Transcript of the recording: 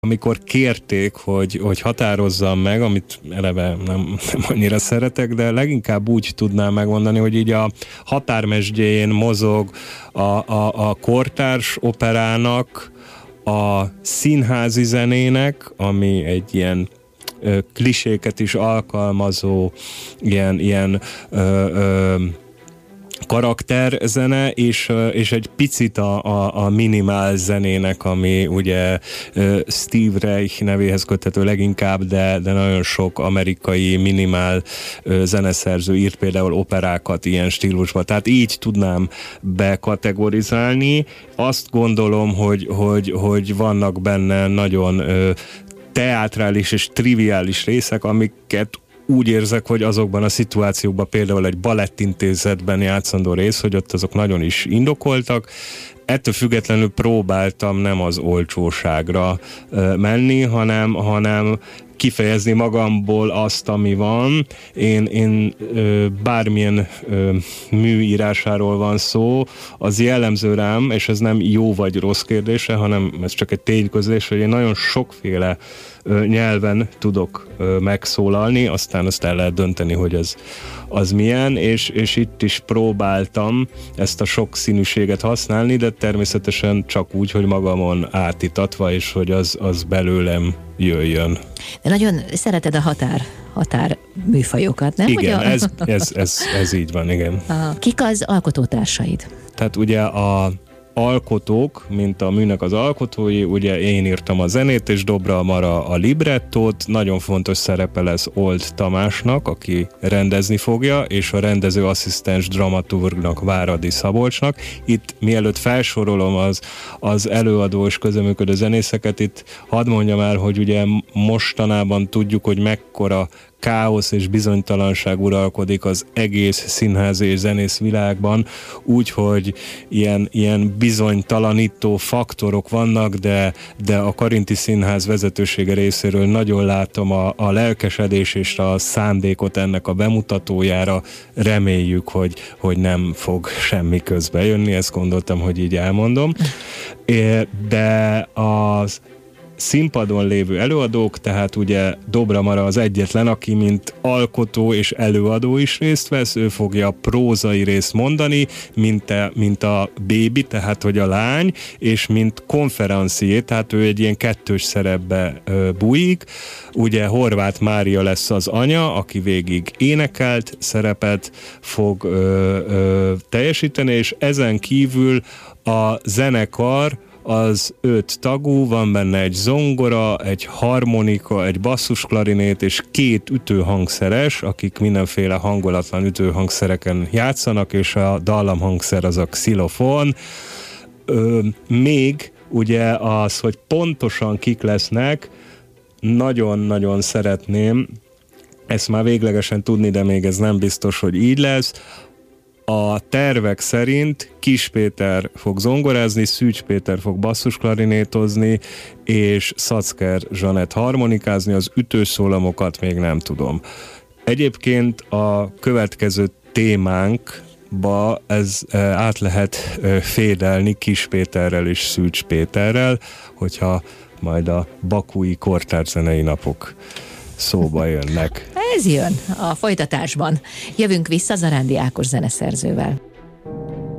amikor kérték, hogy határozzam meg, amit eleve nem annyira szeretek, de leginkább úgy tudnám megmondani, hogy így a határmesdjén mozog a kortárs operának, a színházi zenének, ami egy ilyen kliséket is alkalmazó, ilyen karakterzene, és egy picit a minimál zenének, ami ugye Steve Reich nevéhez köthető leginkább, de nagyon sok amerikai minimál zeneszerző írt például operákat ilyen stílusban. Tehát így tudnám bekategorizálni. Azt gondolom, hogy vannak benne nagyon teátrális és triviális részek, amiket úgy érzek, hogy azokban a szituációkban, például egy balettintézetben játszandó rész, hogy ott azok nagyon is indokoltak. Ettől függetlenül próbáltam nem az olcsóságra menni, hanem kifejezni magamból azt, ami van. Én bármilyen műírásáról van szó, az jellemző rám, és ez nem jó vagy rossz kérdése, hanem ez csak egy tényközlés, hogy én nagyon sokféle nyelven tudok megszólalni, aztán azt el lehet dönteni, hogy az milyen, és itt is próbáltam ezt a sok színűséget használni, de természetesen csak úgy, hogy magamon átítatva, és hogy az belőlem jöjjön. De nagyon szereted a határ műfajokat, nem? Igen, ez így van, igen. Kik az alkotótársaid? Tehát ugye a alkotók, mint a műnek az alkotói, ugye én írtam a zenét, és Dobra Mara a librettót, nagyon fontos szerepe lesz Old Tamásnak, aki rendezni fogja, és a rendező asszisztens dramaturgnak, Váradi Szabolcsnak. Itt mielőtt felsorolom az előadó és közreműködő zenészeket, itt hadd mondjam el, hogy ugye mostanában tudjuk, hogy mekkora káosz és bizonytalanság uralkodik az egész színházi és zenész világban, úgyhogy ilyen bizonytalanító faktorok vannak, de a Karinti Színház vezetősége részéről nagyon látom a lelkesedés és a szándékot ennek a bemutatójára. Reméljük, hogy nem fog semmi közbe jönni, ezt gondoltam, hogy így elmondom. De az színpadon lévő előadók, tehát ugye Dobra Mara az egyetlen, aki mint alkotó és előadó is részt vesz, ő fogja a prózai részt mondani, mint a bébi, tehát hogy a lány, és mint konferencié, tehát ő egy ilyen kettős szerepbe bújik. Ugye Horváth Mária lesz az anya, aki végig énekelt szerepet fog teljesíteni, és ezen kívül a zenekar az 5 tagú, van benne egy zongora, egy harmonika, egy basszusklarinét és 2 ütőhangszeres, akik mindenféle hangolatlan ütőhangszereken játszanak, és a dallamhangszer az a xilofon. Még ugye az, hogy pontosan kik lesznek, nagyon-nagyon szeretném ezt már véglegesen tudni, de még ez nem biztos, hogy így lesz. A tervek szerint Kis Péter fog zongorázni, Szűcs Péter fog basszusklarinétozni, és Szacker Zsanett harmonikázni, az ütőszólamokat még nem tudom. Egyébként a következő témánkba ez át lehet fédelni Kis Péterrel és Szűcs Péterrel, hogyha majd a bakúi kortárszenei napok szóba jönnek. Ez jön a folytatásban. Jövünk vissza Zarándi Ákos zeneszerzővel.